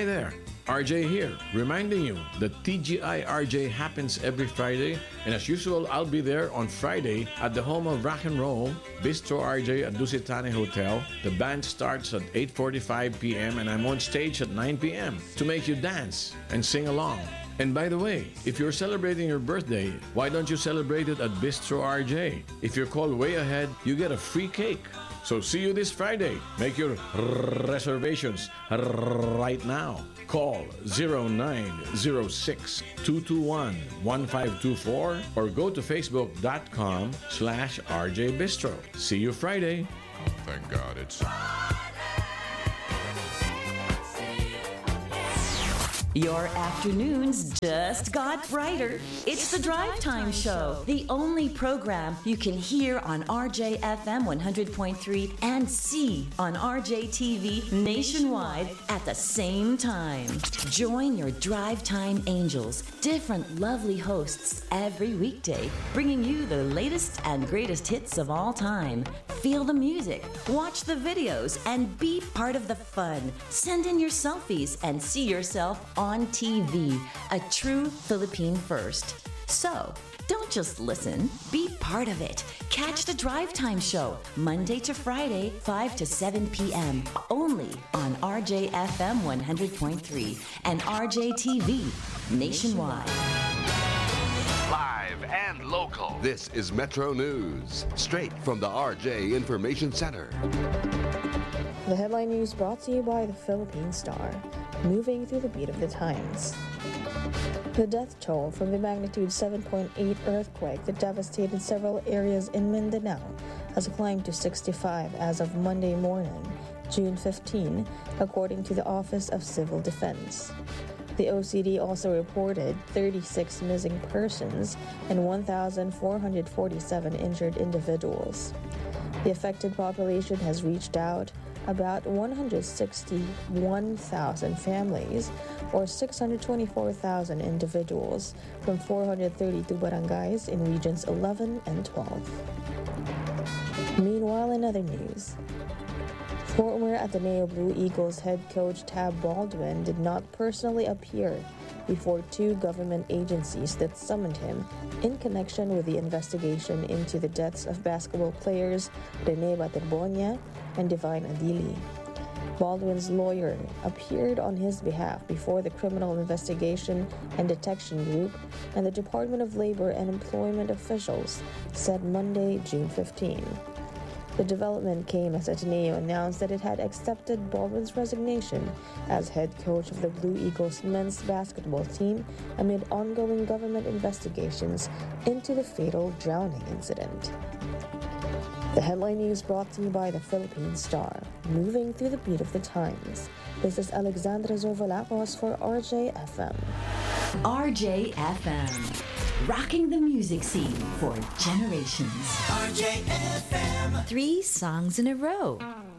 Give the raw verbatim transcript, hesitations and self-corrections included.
Hi there, R J here, reminding you that T G I R J happens every Friday, and as usual, I'll be there on Friday at the home of rock and roll, Bistro R J at Dusitane Hotel. The band starts at eight forty-five p.m. and I'm on stage at nine p.m. to make you dance and sing along. And by the way, if you're celebrating your birthday, why don't you celebrate it at Bistro R J? If you're called way ahead, you get a free cake. So see you this Friday. Make your reservations right now. Call zero nine zero six, two two one, one five two four or go to facebook.com slash RJ Bistro. See you Friday. Thank God it's... Your afternoons just got brighter. It's the Drive Time Show, the only program you can hear on R J F M one hundred point three and see on R J T V nationwide at the same time. Join your Drive Time angels, different lovely hosts every weekday, bringing you the latest and greatest hits of all time. Feel the music, watch the videos, and be part of the fun. Send in your selfies and see yourself on T V, a true Philippine first. So, don't just listen, be part of it. Catch the Drive Time Show, Monday to Friday, five to seven p.m., only on R J F M one hundred point three and R J T V nationwide. Live and local. This is Metro News, straight from the R J Information Center. The headline news brought to you by the Philippine Star, moving through the beat of the times. The death toll from the magnitude seven point eight earthquake that devastated several areas in Mindanao has climbed to sixty-five as of Monday morning, June fifteenth, according to the Office of Civil Defense. The O C D also reported thirty-six missing persons and one thousand four hundred forty-seven injured individuals. The affected population has reached out about one hundred sixty-one thousand families, or six hundred twenty-four thousand individuals, from four hundred thirty-two barangays in regions eleven and twelve. Meanwhile, in other news, former Ateneo Blue Eagles head coach Tab Baldwin did not personally appear before two government agencies that summoned him in connection with the investigation into the deaths of basketball players Rene Baterbonia and Divine Adili. Baldwin's lawyer appeared on his behalf before the Criminal Investigation and Detection Group and the Department of Labor and Employment officials, said Monday, June fifteenth. The development came as Ateneo announced that it had accepted Baldwin's resignation as head coach of the Blue Eagles men's basketball team amid ongoing government investigations into the fatal drowning incident. The headline news brought to you by the Philippine Star, moving through the beat of the times. This is Alexandra Zovalacos for R J F M. R J F M, rocking the music scene for generations. R J F M. Three songs in a row.